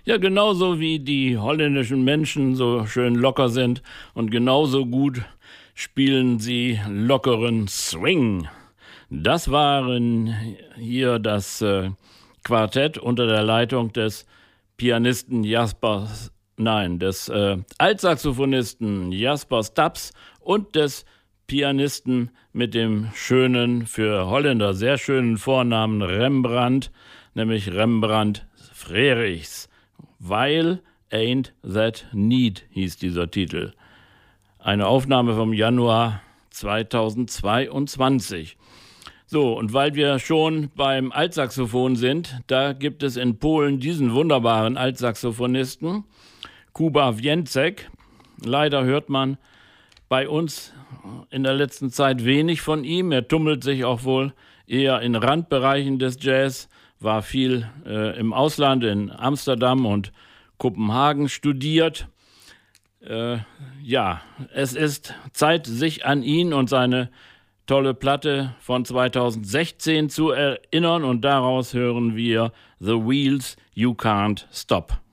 Ja, genauso wie die holländischen Menschen so schön locker sind und genauso gut spielen sie lockeren Swing. Das waren hier das Quartett unter der Leitung des Pianisten des Altsaxophonisten Jasper Stubbs und des Pianisten mit dem schönen, für Holländer sehr schönen Vornamen Rembrandt, nämlich Rembrandt Frerichs. Weil Ain't That Neat hieß dieser Titel. Eine Aufnahme vom Januar 2022. So, und weil wir schon beim Altsaxophon sind, da gibt es in Polen diesen wunderbaren Altsaxophonisten, Kuba Więcek. Leider hört man bei uns in der letzten Zeit wenig von ihm. Er tummelt sich auch wohl eher in Randbereichen des Jazz, war viel im Ausland, in Amsterdam und Kopenhagen studiert. Es ist Zeit, sich an ihn und seine tolle Platte von 2016 zu erinnern, und daraus hören wir The Wheels You Can't Stop.